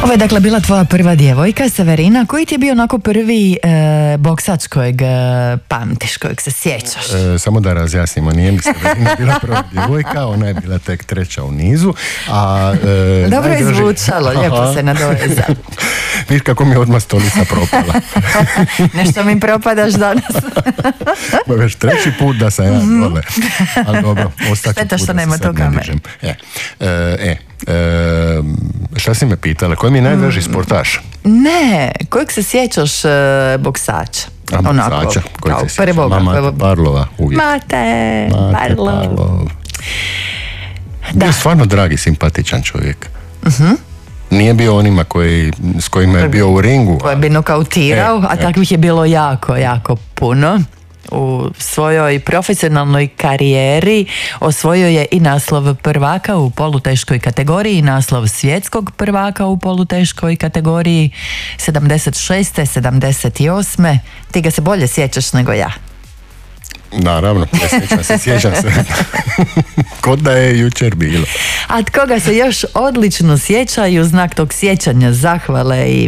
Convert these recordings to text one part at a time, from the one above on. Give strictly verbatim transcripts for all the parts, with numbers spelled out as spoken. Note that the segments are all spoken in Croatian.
Ovo je dakle bila tvoja prva djevojka, Severina. Koji ti je bio onako prvi e, boksač kojeg e, pamtiš, kojeg se sjećaš? E, samo da razjasnimo, nije mi Severina bila prva djevojka, ona je bila tek treća u nizu. A, e, Dobro je najdraži... zvučalo, lijepo se nadovezao. Viš kako mi je odmah stolica propala. Nešto mi propadaš danas. Već treći put da sam ja dole. Ali dobro, ostaću Šteta što put da nema se sad to ne kamere. dižem. E, e, e, šta si me pitala? Koji mi je najdraži sportaš? Ne, kojeg se sjećaš e, boksača? A boksača? Kojeg se sjećaš? Prvoga. Mate Parlova uvijek. Mate, Mate Parlov. Parlov. Da. Bio stvarno dragi, simpatičan čovjek. Uh-huh. Nije bio onima koji, s kojima je bio u ringu. Koje bi nokautirao, E, a e. takvih je bilo jako, jako puno. U svojoj profesionalnoj karijeri osvojio je i naslov prvaka u poluteškoj kategoriji, naslov svjetskog prvaka u poluteškoj kategoriji sedamdeset šeste sedamdeset osme Ti ga se bolje sjećaš nego ja. Naravno, ja sjećam se, sjećam se. Kod da je jučer bilo. A tko ga se još odlično sjeća i u znak tog sjećanja, zahvale i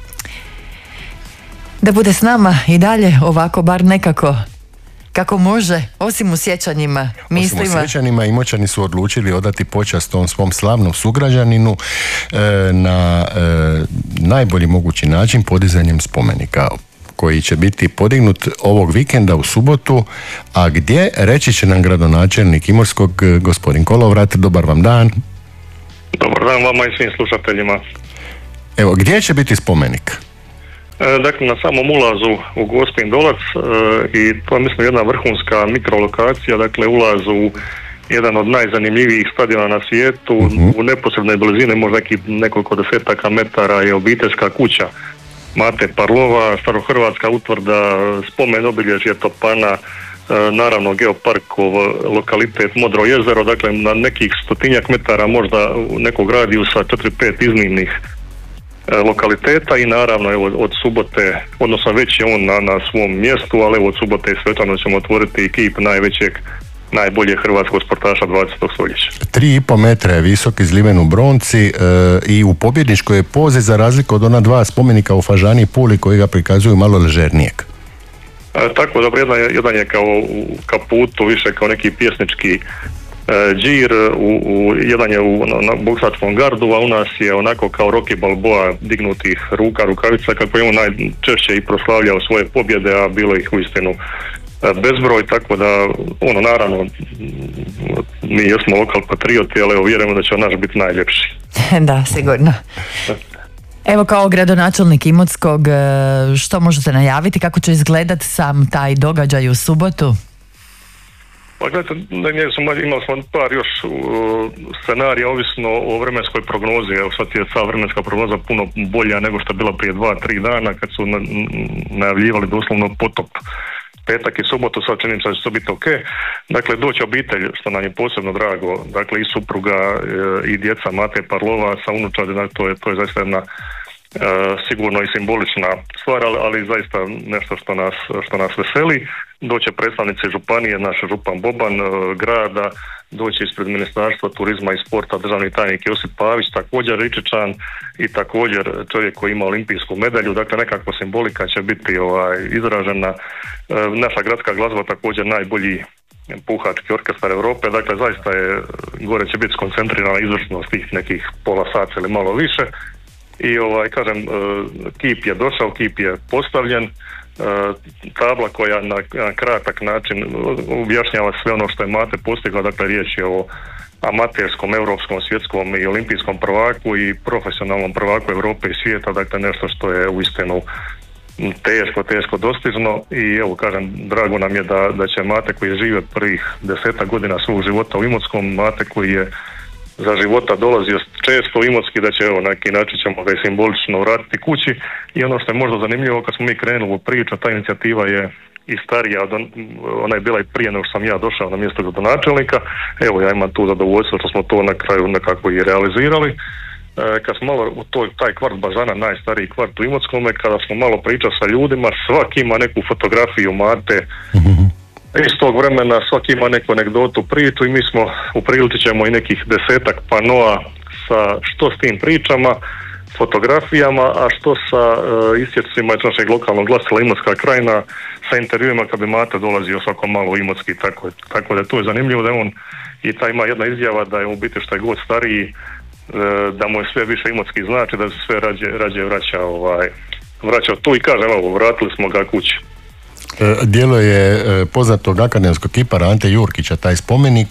da bude s nama i dalje ovako bar nekako kako može, osim u sjećanjima, mislima. Osim u sjećanjima, Imoćani su odlučili odati počast tom svom slavnom sugrađaninu e, na e, najbolji mogući način podizanjem spomenika koji će biti podignut ovog vikenda u subotu, a gdje, reći će nam gradonačelnik Imotskog, gospodin Kolovrat. Dobar vam dan. Dobar dan vama i svim slušateljima. Evo, gdje će biti spomenik? E, dakle, na samom ulazu u Gospin Dolac e, i to je mislim jedna vrhunska mikrolokacija, dakle ulaz u jedan od najzanimljivijih stadiona na svijetu, uh-huh. u neposrednoj blizini, možda neki, nekoliko desetaka metara je obiteljska kuća Mate Parlova, starohrvatska utvrda, spomen obilježje Topana, naravno geoparkov lokalitet Modro jezero, dakle na nekih stotinjak metara možda nekog radijusa četiri pet iznimnih lokaliteta i naravno evo od subote, odnosno već je on na, na svom mjestu, ali evo od subote i svečano ćemo otvoriti i kip najvećeg, najbolje hrvatskog sportaša dvadesetog stoljeća. Tri i po metra je visok, izliven u bronci e, i u pobjedničkoj je pozi za razliku od ona dva spomenika u Fažani i Puli koji ga prikazuju malo ležernijeg. E, tako, dobro, jedan je, jedan je kao u kaputu, više kao neki pjesnički e, džir, u, u, jedan je u, na, na boksačkom gardu, a u nas je onako kao Rocky Balboa dignutih ruka, rukavica, kako je on najčešće i proslavljao svoje pobjede, a bilo ih uistinu bezbroj, tako da ono naravno mi jesmo lokal patrioti, ali evo vjerujemo da će naš biti najljepši. Da, sigurno. Evo kao gradonačelnik Imotskog, što možete najaviti, kako će izgledat sam taj događaj u subotu? Pa gledajte, imali smo par još uh, scenarija ovisno o vremenskoj prognozi. Evo sad je sva vremenska prognoza puno bolja nego što je bila prije dva, tri dana kad su na, najavljivali doslovno potop petak i subotu, sad čini se da će to biti ok. Dakle, doći obitelj, što nam je posebno drago, dakle i supruga e, i djeca Mate Parlova sa unučadi, dakle, to je, to je zaista jedna e, sigurno i simbolična stvar, ali, ali zaista nešto što nas, što nas veseli. Doće predstavnici županije, naš župan Boban, e, grada, doći ispred Ministarstva turizma i sporta državni tajnik Josip Pavić, također Ričičan i također čovjek koji ima olimpijsku medalju, dakle nekakva simbolika će biti ovaj, izražena. E, naša gradska glazba također najbolji puhački orkestar Europe, dakle zaista je, gore će biti skoncentrirana izvršnost tih nekih pola sata ili malo više i ovaj, kažem, e, kip je došao, kip je postavljen. Uh, tabla koja na, na kratak način objašnjava sve ono što je Mate postigla, dakle riječ je o amaterskom, europskom, svjetskom i olimpijskom prvaku i profesionalnom prvaku Europe i svijeta, dakle nešto što je uistinu teško, teško dostižno i evo kažem, drago nam je da, da će Mate koji je živio prvih desetak godina svog života u Imotskom, Mate koji je za života dolazio često u Imotski, da će evo na neki način ćemo ga i simbolično vratiti kući i ono što je možda zanimljivo kad smo mi krenuli u priču, ta inicijativa je i starija, ona je bila i prije nego što sam ja došao na mjesto gradonačelnika, evo ja imam tu zadovoljstvo što smo to na kraju nekako i realizirali. E, kad smo malo u toj, taj kvart Bažana, najstariji kvart u Imotskome, kada smo malo pričali sa ljudima, svaki ima neku fotografiju Mate, iz tog vremena svaki ima neku anegdotu, priču i mi smo upriličit ćemo i nekih desetak panoa sa što s tim pričama fotografijama, a što sa uh, isjecima iz našeg lokalnog glasila Imotska krajina, sa intervjuima kad bi Mate dolazio svako malo u Imotski, tako, tako da to je zanimljivo da on i ta ima jedna izjava da je u biti što je god stariji, da mu je sve više Imotski znači, da se sve rađe, rađe vraća, ovaj, vraća tu i kaže, evo, vratili smo ga kući. Dijelo je poznatog akademskog kipara Ante Jurkića, taj spomenik,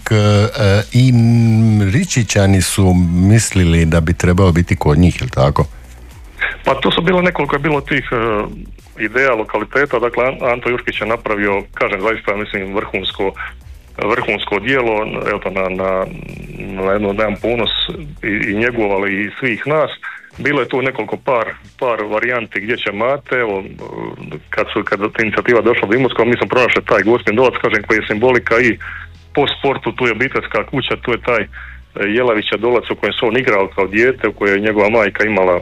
i Ričićani su mislili da bi trebao biti kod njih, ili tako? Pa to su bilo nekoliko je bilo tih uh, ideja lokaliteta, dakle Anto Jurkić je napravio, kažem zaista, mislim, vrhunsko vrhunsko dijelo, evo to na, na, na jedno dan ponos i, i njegov, ali i svih nas. Bilo je tu nekoliko par, par varijanti gdje će Mate, evo, kad su, kad ta inicijativa došla do Imotskog, mi smo pronašli taj Gospin dolac, kažem, koji je simbolika i po sportu, tu je obiteljska kuća, tu je taj Jelavića dolac u kojem se on igrao kao dijete, u kojoj je njegova majka imala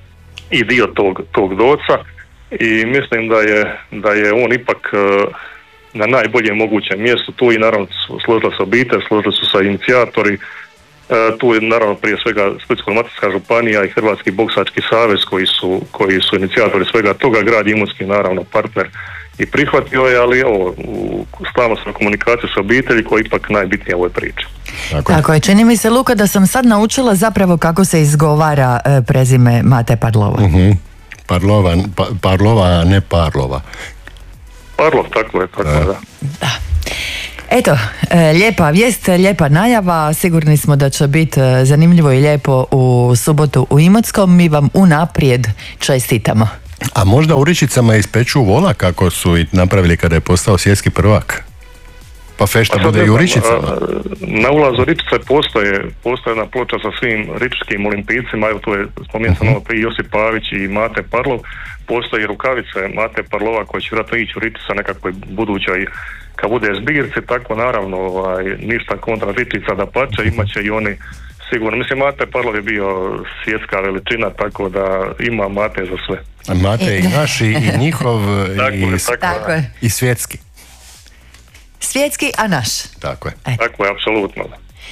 i dio tog, tog doca, i mislim da je, da je on ipak na najboljem mogućem mjestu tu, i naravno složila se obitelj, složili su se inicijatori. E, tu je naravno prije svega Splitsko-dalmatinska županija i Hrvatski boksački savez koji su, koji su inicijatori svega toga, grad Imotski naravno partner i prihvatio je, ali ovo, stalno sam u komunikaciji s obitelji koja je ipak najbitnija u ovoj priči. Tako, Tako je, čini mi se, Luka, da sam sad naučila zapravo kako se izgovara e, prezime Mate Parlova. Uh-huh. Parlova, pa, Parlova, a ne Parlova. Parlov, tako je, tako da. da. Da. Eto, lijepa vijest, lijepa najava, sigurni smo da će biti zanimljivo i lijepo u subotu u Imotskom, mi vam unaprijed čestitamo. A možda u Ričicama ispeču vola kako su i napravili kada je postao svjetski prvak? Pa fešta pa bude i u Ričicama. Na ulazu Ričice postoje, postoje jedna ploča sa svim ričičkim olimpijcima, evo tu je spomenuo sam uh-huh. prije Josip Pavić i Mate Parlov, postoje rukavice Mate Parlova koje će vjerojatno ići u Ričica nekakvoj budućoj kad bude zbirci, tako naravno ovaj, ništa kontra Ričica da pače, imat će i oni sigurno. Mislim, Mate Parlov je bio svjetska veličina, tako da ima Mate za sve. A Mate i naši i njihov tako i, je, tako tako je. i svjetski. Svjetski, a naš. Tako je. E. Tako je, apsolutno.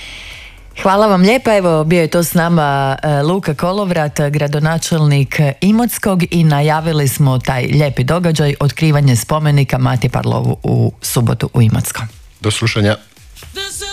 Hvala vam lijepa, evo bio je to s nama Luka Kolovrat, gradonačelnik Imotskog, i najavili smo taj lijepi događaj, otkrivanje spomenika Mati Parlovu u subotu u Imotskom. Do slušanja.